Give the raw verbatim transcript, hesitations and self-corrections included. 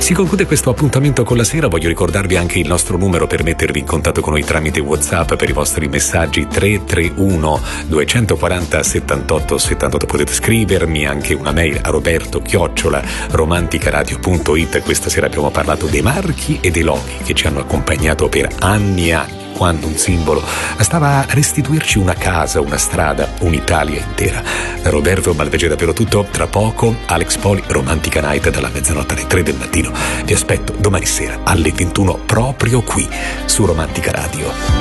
Si conclude questo appuntamento con la sera. Voglio ricordarvi anche il nostro numero per mettervi in contatto con noi tramite WhatsApp per i vostri messaggi: tre tre uno due quattro zero settantotto settantotto. Potete scrivermi anche una mail a roberto chiocciola romanticaradio punto it. Questa sera abbiamo parlato dei marchi e dei loghi che ci hanno accompagnato per anni e anni, quando un simbolo stava a restituirci una casa, una strada, un'Italia intera. Da Roberto Malvegio è davvero tutto. Tra poco Alex Poli, Romantica Night dalla mezzanotte alle tre del mattino. Vi aspetto domani sera alle ventuno proprio qui su Romantica Radio.